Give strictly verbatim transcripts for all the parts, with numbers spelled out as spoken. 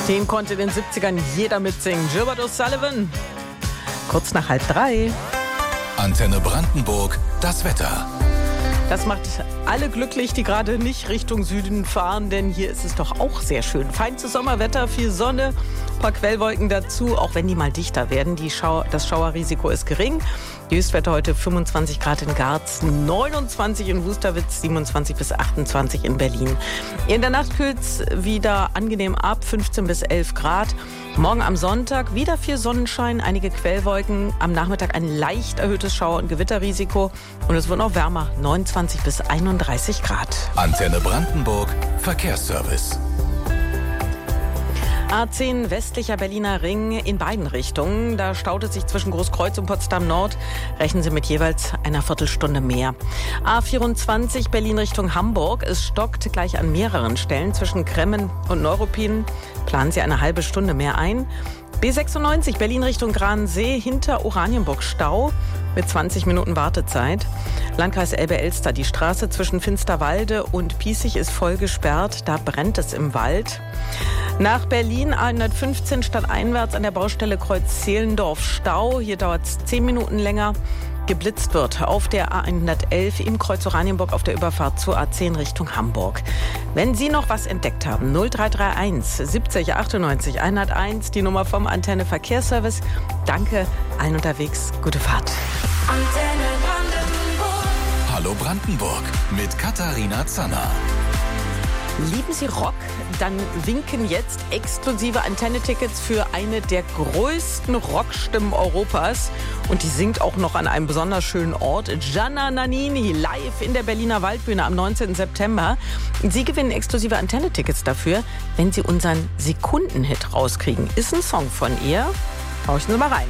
Den konnte in den siebzigern jeder mitsingen. Gilbert O'Sullivan. Kurz nach halb drei. Antenne Brandenburg, das Wetter. Das macht alle glücklich, die gerade nicht Richtung Süden fahren, denn hier ist es doch auch sehr schön. Feinstes Sommerwetter, viel Sonne, ein paar Quellwolken dazu, auch wenn die mal dichter werden. Die Schau- das Schauerrisiko ist gering. Die Höchstwerte heute fünfundzwanzig Grad in Garz, neunundzwanzig in Wusterwitz, siebenundzwanzig bis achtundzwanzig in Berlin. In der Nacht kühlt es wieder angenehm ab, fünfzehn bis elf Grad. Morgen am Sonntag wieder viel Sonnenschein, einige Quellwolken. Am Nachmittag ein leicht erhöhtes Schauer- und Gewitterrisiko. Und es wird noch wärmer, neunundzwanzig bis einunddreißig Grad. Antenne Brandenburg, Verkehrsservice. A zehn westlicher Berliner Ring in beiden Richtungen. Da staut es sich zwischen Großkreuz und Potsdam Nord. Rechnen Sie mit jeweils einer Viertelstunde mehr. A vierundzwanzig Berlin Richtung Hamburg. Es stockt gleich an mehreren Stellen zwischen Kremmen und Neuruppin. Planen Sie eine halbe Stunde mehr ein. B sechsundneunzig Berlin Richtung Gransee hinter Oranienburg Stau mit zwanzig Minuten Wartezeit. Landkreis Elbe-Elster, die Straße zwischen Finsterwalde und Piesig ist voll gesperrt. Da brennt es im Wald. Nach Berlin A hundertfünfzehn stadteinwärts an der Baustelle Kreuz Zehlendorf Stau. Hier dauert es zehn Minuten länger. Geblitzt wird auf der A hundertelf im Kreuz Oranienburg auf der Überfahrt zur A zehn Richtung Hamburg. Wenn Sie noch was entdeckt haben, null drei drei eins siebzig achtundneunzig hunderteins, die Nummer vom Antenne Verkehrsservice. Danke allen unterwegs. Gute Fahrt. Antenne Brandenburg. Hallo Brandenburg mit Katharina Zanner. Lieben Sie Rock? Dann winken jetzt exklusive Antenne-Tickets für eine der größten Rockstimmen Europas. Und die singt auch noch an einem besonders schönen Ort. Gianna Nannini, live in der Berliner Waldbühne am neunzehnten September. Sie gewinnen exklusive Antenne-Tickets dafür, wenn Sie unseren Sekundenhit rauskriegen. Ist ein Song von ihr. Horchen Sie mal rein.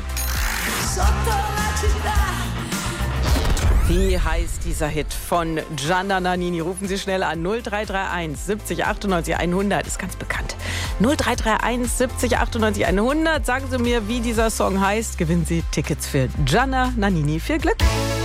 Wie heißt dieser Hit von Gianna Nannini? Rufen Sie schnell an. null drei drei eins siebzig achtundneunzig hundert ist ganz bekannt. null drei drei eins siebzig achtundneunzig hundert. Sagen Sie mir, wie dieser Song heißt. Gewinnen Sie Tickets für Gianna Nannini. Viel Glück!